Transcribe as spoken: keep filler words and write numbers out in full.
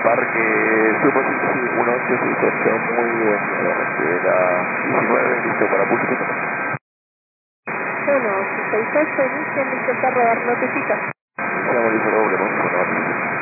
Parque Super uno ocho seis ocho, muy bien, de la diecinueve, listo para pulso. uno ocho seis ocho, inicia, listo para rodar, notifica.